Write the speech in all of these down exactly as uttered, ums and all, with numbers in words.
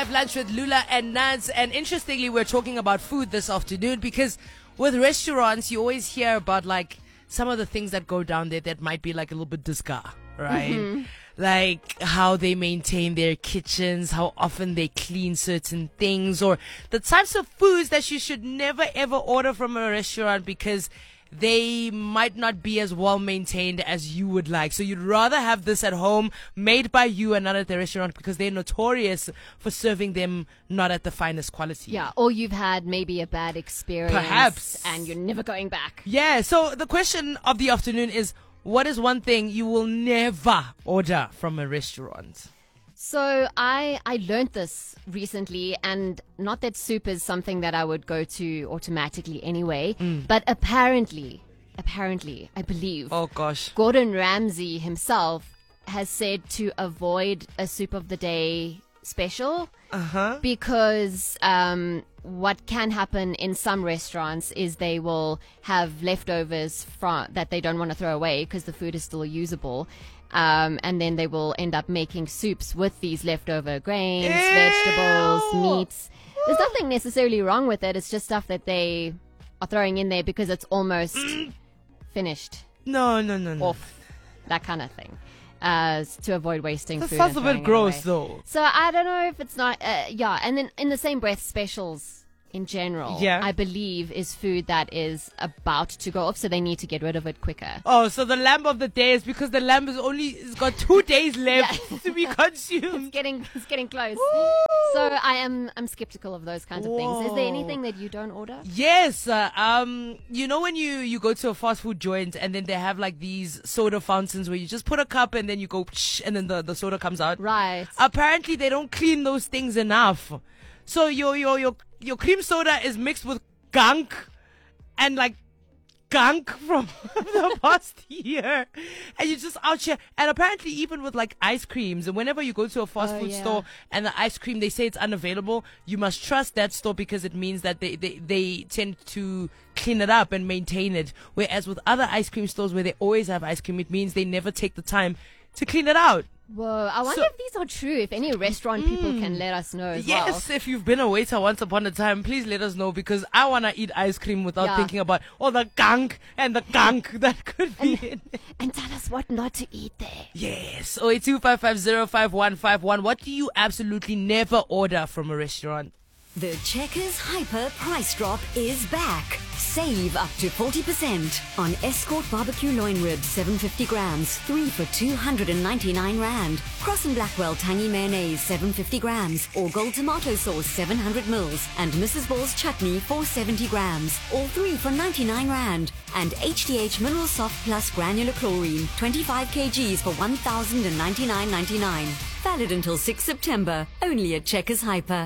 five Lunch with Lula and Naz. And interestingly, we're talking about food this afternoon because with restaurants, you always hear about like some of the things that go down there that might be like a little bit disgusting, right? Mm-hmm. Like how they maintain their kitchens, how often they clean certain things, or the types of foods that you should never ever order from a restaurant because they might not be as well maintained as you would like. So you'd rather have this at home, made by you and not at the restaurant because they're notorious for serving them not at the finest quality. Yeah, or you've had maybe a bad experience. Perhaps. And you're never going back. Yeah, so the question of the afternoon is, what is one thing you will never order from a restaurant? So I I learned this recently, and not that soup is something that I would go to automatically anyway, mm. but apparently, apparently, I believe, oh gosh, Gordon Ramsay himself has said to avoid a soup of the day special, uh-huh. because um, what can happen in some restaurants is they will have leftovers from that they don't want to throw away because the food is still usable. Um, and then they will end up making soups with these leftover grains, Ew. vegetables, meats. There's nothing necessarily wrong with it. It's just stuff that they are throwing in there because it's almost finished. No, no, no, no. Off. That kind of thing. Uh, to avoid wasting that food. That sounds a bit gross, though. So I don't know if it's not... Uh, yeah, and then in the same breath, specials in general, yeah. I believe, is food that is about to go off, so they need to get rid of it quicker. Oh, so the lamb of the day is because the lamb is only it's got two days left yeah. to be consumed. It's getting it's getting close. Woo! So I am I'm skeptical of those kinds of Whoa. things. Is there anything that you don't order? Yes, uh, um, you know when you you go to a fast food joint and then they have like these soda fountains where you just put a cup and then you go psh, and then the the soda comes out. Right. Apparently they don't clean those things enough. So your your your your cream soda is mixed with gunk and like gunk from the past year, and you're just out here. And apparently even with like ice creams, and whenever you go to a fast oh, food yeah. store and the ice cream they say it's unavailable, you must trust that store because it means that they, they, they tend to clean it up and maintain it. Whereas with other ice cream stores where they always have ice cream, it means they never take the time to clean it out. Whoa, I wonder so, if these are true. If any restaurant mm, people can let us know as yes, well. Yes, if you've been a waiter once upon a time, please let us know because I want to eat ice cream without yeah. thinking about all the gunk and the gunk that could be and, in it. And tell us what not to eat there. Yes, oh eight two five five zero five one five one. What do you absolutely never order from a restaurant? The Checkers Hyper price drop is back. Save up to forty percent on Escort barbecue loin ribs, seven hundred fifty grams, three for two hundred ninety-nine rand. Cross and Blackwell tangy mayonnaise, seven hundred fifty grams, or Gold tomato sauce, seven hundred mils, and Missus Ball's chutney, four hundred seventy grams, all three for ninety-nine rand. And H D H Mineral Soft Plus granular chlorine, twenty-five kilograms for one thousand ninety-nine ninety-nine. Valid until sixth September, only at Checkers Hyper.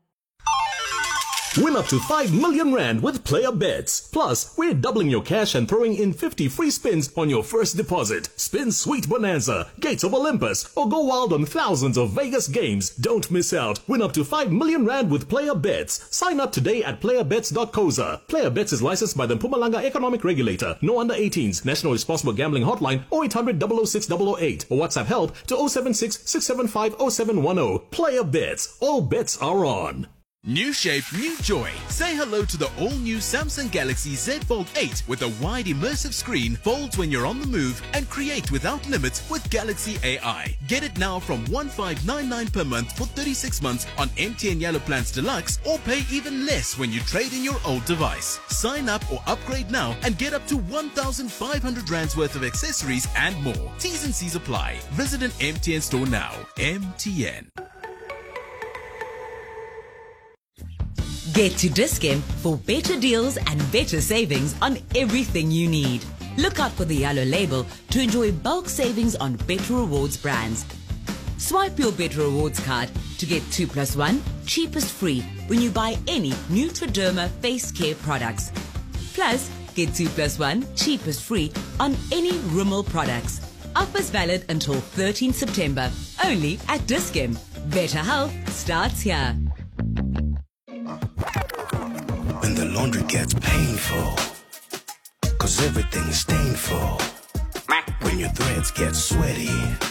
Win up to five million rand with Player Bets. Plus, we're doubling your cash and throwing in fifty free spins on your first deposit. Spin Sweet Bonanza, Gates of Olympus, or go wild on thousands of Vegas games. Don't miss out. Win up to five million rand with Player Bets. Sign up today at player bets dot co za. Player Bets is licensed by the Mpumalanga Economic Regulator. No under eighteens. National Responsible Gambling Hotline oh eight hundred, double oh six, double oh eight. Or WhatsApp help to oh seven six, six seven five, oh seven one oh. Player Bets. All bets are on. New shape, new joy. Say hello to the all-new Samsung Galaxy Z Fold eight with a wide immersive screen, folds when you're on the move, and create without limits with Galaxy A I. Get it now from one five nine nine per month for thirty-six months on M T N Yellow Plans Deluxe, or pay even less when you trade in your old device. Sign up or upgrade now and get up to one thousand five hundred rands worth of accessories and more. T's and C's apply. Visit an M T N store now. M T N. Get to Dis-Chem for better deals and better savings on everything you need. Look out for the yellow label to enjoy bulk savings on Better Rewards brands. Swipe your Better Rewards card to get two plus one cheapest free when you buy any Nutriderma face care products. Plus, get two plus one cheapest free on any Rimmel products. Offers valid until thirteenth September. Only at Dis-Chem. Better health starts here. When the laundry gets painful, cause everything's stainful. When your threads get sweaty.